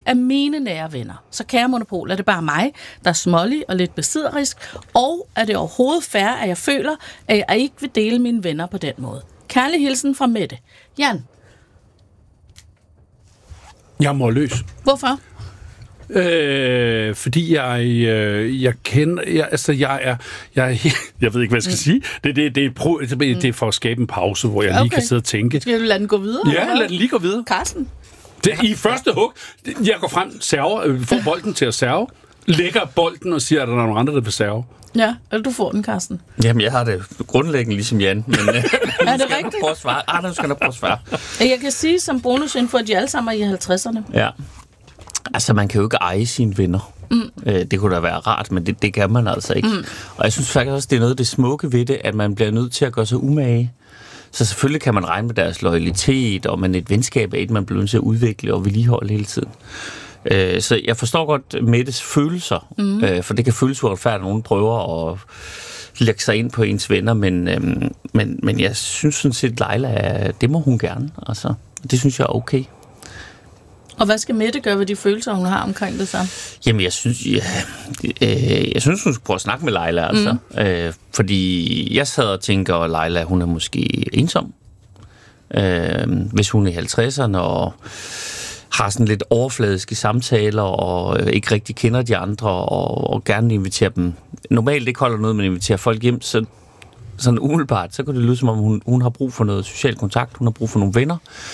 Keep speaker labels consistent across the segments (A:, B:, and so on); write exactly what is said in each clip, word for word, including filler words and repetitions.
A: af mine nære venner. Så kære Monopol, er det bare mig, der er smålig og lidt besidderisk, og er det overhovedet fair, at jeg føler, at jeg ikke vil dele mine venner på den måde. Kærlig hilsen fra Mette. Jan?
B: Jeg må løs.
A: Hvorfor?
B: Øh, fordi jeg, øh, jeg kender, jeg, altså jeg er, jeg, er, jeg ved ikke, hvad jeg skal mm. sige. Det, det, det, er pro, det, det er for at skabe en pause, hvor jeg okay. lige kan sidde og tænke.
A: Skal du lade den gå videre?
B: Ja, lad den lige gå videre.
A: Carsten?
B: Det, I første hug, jeg går frem, server, får bolden til at serve, lægger bolden og siger, at der er nogle andre, der vil serve.
A: Ja, eller du får den, Carsten.
C: Jamen, jeg har det grundlæggende ligesom Jan, men
A: er det rigtigt?
C: Prøve at svare. Ah, nu skal jeg prøve at svare.
A: Jeg kan sige som bonusinfo, at de alle sammen er i halvtredserne.
C: Ja. Altså, man kan jo ikke eje sine venner. Mm. Det kunne da være rart, men det, det kan man altså ikke. Mm. Og jeg synes faktisk også, det er noget af det smukke ved det, at man bliver nødt til at gøre sig umage. Så selvfølgelig kan man regne med deres loyalitet, og man et venskab er et, man bliver nødt til at udvikle og vedligeholde hele tiden. Så jeg forstår godt Mettes følelser, mm. for det kan føles uretfærdigt, at nogen prøver at lægge sig ind på ens venner, men, men, men jeg synes sådan set, Leila, det må hun gerne. Altså, det synes jeg er okay.
A: Og hvad skal Mette gøre ved de følelser, hun har omkring det så?
C: Jamen, jeg synes, ja, øh, jeg synes hun skal prøve at snakke med Leila, altså. Mm. Øh, fordi jeg sad og tænker, at Leila, hun er måske ensom. Øh, hvis hun er i halvtredserne og har sådan lidt overfladiske samtaler, og øh, ikke rigtig kender de andre, og, og gerne inviterer dem. Normalt ikke holder noget, men inviterer folk hjem, så sådan umiddelbart, så kunne det lyde som om, hun, hun har brug for noget social kontakt, hun har brug for nogle venner.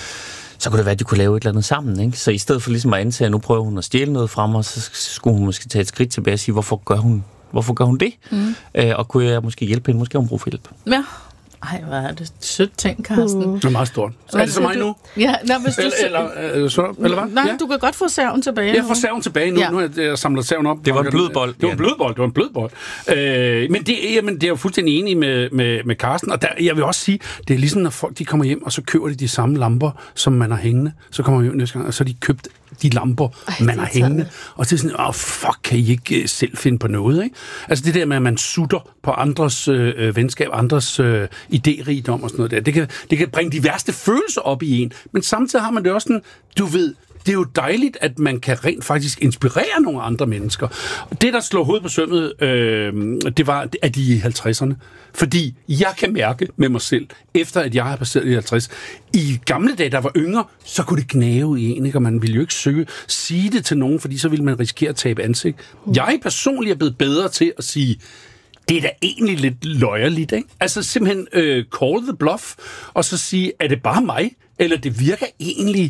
C: Så kunne det være, at de kunne lave et eller andet sammen, ikke? Så i stedet for ligesom at antage, at nu prøver hun at stjæle noget fra mig, så skulle hun måske tage et skridt tilbage og sige, hvorfor gør hun, hvorfor gør hun det? Mm. Øh, og kunne jeg måske hjælpe hende? Måske har hun brug for hjælp.
A: Ja. Ej, hvad er det sødt ting, Carsten.
B: Mm. Det er meget stort. Så er det så mig nu?
A: Ja, nej, hvis du...
B: Eller, eller, eller, så, eller hvad?
A: Nej,
B: ja.
A: Du kan godt få serven tilbage.
B: Jeg får serven tilbage nu. Ja. Nu har jeg, jeg samlet serven op.
C: Det var en blødbold.
B: Det var en blødbold. Det var en blødbold. Øh, men, det, jamen, det er jo fuldstændig enig med, med, med Carsten. Og der, jeg vil også sige, det er ligesom, når folk de kommer hjem, og så køber de de samme lamper, som man har hængende. Så kommer de hjem næste gang, og så har de købt de lamper, Ej, man har hængende. Og det er sådan, åh, oh, fuck, kan I ikke uh, selv finde på noget, ikke? Altså det der med, at man sutter på andres øh, venskab, andres øh, idérigdom og sådan noget der, det kan, det kan bringe de værste følelser op i en. Men samtidig har man det også sådan, du ved, det er jo dejligt, at man kan rent faktisk inspirere nogle andre mennesker. Det, der slår hovedet på sømmet, øh, det var, at de er i halvtredserne. Fordi jeg kan mærke med mig selv, efter at jeg har passeret i halvtreds, i gamle dage, der var yngre, så kunne det gnave i en, ikke? Og man ville jo ikke søge, sige det til nogen, fordi så ville man risikere at tabe ansigt. Mm. Jeg personligt er blevet bedre til at sige, det er da egentlig lidt løjerligt, ikke? Altså simpelthen øh, call the bluff, og så sige, er det bare mig, eller det virker egentlig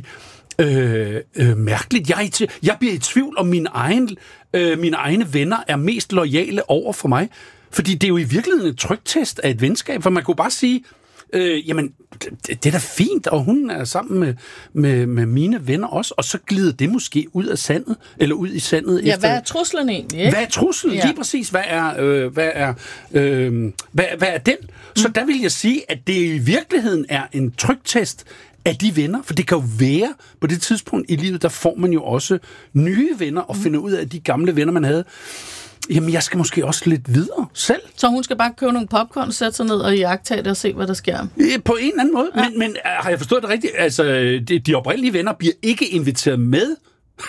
B: øh, øh, mærkeligt. Jeg, til, jeg bliver i tvivl om mine, egen, øh, mine egne venner er mest loyale over for mig, fordi det er jo i virkeligheden et trygtest af et venskab, for man kunne bare sige, øh, jamen, det, det er da fint, og hun er sammen med, med, med mine venner også, og så glider det måske ud af sandet, eller ud i sandet.
A: Ja,
B: efter,
A: hvad er truslen egentlig, ikke?
B: Hvad er truslen? Ja. Lige præcis. Hvad er, øh, hvad er, øh, hvad, hvad er den? Mm. Så der vil jeg sige, at det i virkeligheden er en trygtest af de venner, for det kan jo være, på det tidspunkt i livet, der får man jo også nye venner, og mm. finder ud af de gamle venner, man havde. Jamen, jeg skal måske også lidt videre selv.
A: Så hun skal bare købe nogle popcorn, sætte sig ned og iagttage det og se, hvad der sker?
B: På en eller anden måde. Ja. Men, men har jeg forstået det rigtigt? Altså, de, de oprindelige venner bliver ikke inviteret med.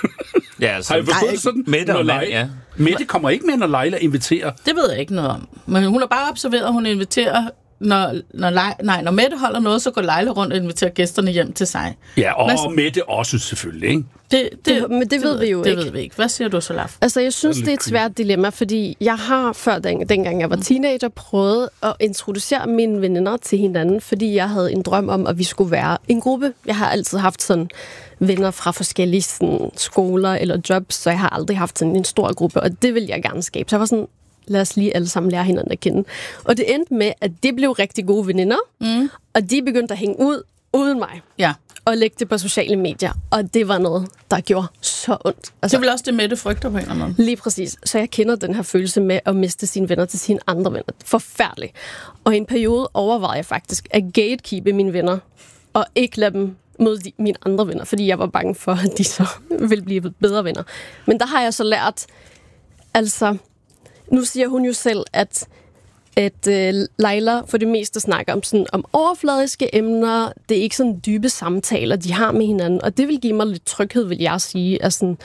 C: Ja, altså,
B: har jeg forstået det sådan?
C: Mette,
B: når
C: Leila, ja.
B: Mette kommer ikke med, når Leila inviterer.
A: Det ved jeg ikke noget om. Men hun har bare observeret, at hun inviterer... Når, når, Leila, nej, når Mette holder noget, så går Leila rundt og inviterer gæsterne hjem til sig.
B: Ja, og Hvad, Mette også selvfølgelig, ikke?
A: Det, det,
D: det, men det, det ved vi jo
A: det
D: ikke.
A: Det ved vi ikke. Hvad siger du så, Laf?
D: Altså, jeg synes, det er et svært dilemma, fordi jeg har før, den, dengang jeg var teenager, prøvet at introducere mine veninder til hinanden, fordi jeg havde en drøm om, at vi skulle være en gruppe. Jeg har altid haft sådan venner fra forskellige sådan, skoler eller jobs, så jeg har aldrig haft sådan en stor gruppe, og det vil jeg gerne skabe. Så jeg var sådan, lad os lige alle sammen lære hinanden at kende. Og det endte med, at de blev rigtig gode veninder, mm. og de begyndte at hænge ud uden mig.
A: Ja.
D: Og lægge det på sociale medier. Og det var noget, der gjorde så ondt.
A: Altså, det vil også det Mette frygter på en eller anden måde.
D: Lige præcis. Så jeg kender den her følelse med at miste sine venner til sine andre venner. Forfærdeligt. Og i en periode overvejede jeg faktisk at gatekeepe mine venner, og ikke lade dem mod de, mine andre venner, fordi jeg var bange for, at de så ville blive bedre venner. Men der har jeg så lært, altså, nu siger hun jo selv, at at øh, Leila for det meste snakker om, sådan, om overfladiske emner. Det er ikke sådan dybe samtaler, de har med hinanden. Og det vil give mig lidt tryghed, vil jeg sige. At sådan,